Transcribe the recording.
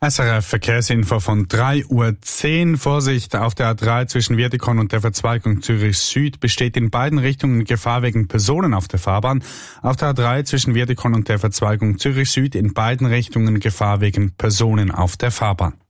SRF Verkehrsinfo von 3:10 Uhr. Vorsicht auf der A3 zwischen Wiedekon und der Verzweigung Zürich Süd besteht in beiden Richtungen Gefahr wegen Personen auf der Fahrbahn. Auf der A3 zwischen Wiedekon und der Verzweigung Zürich Süd in beiden Richtungen Gefahr wegen Personen auf der Fahrbahn.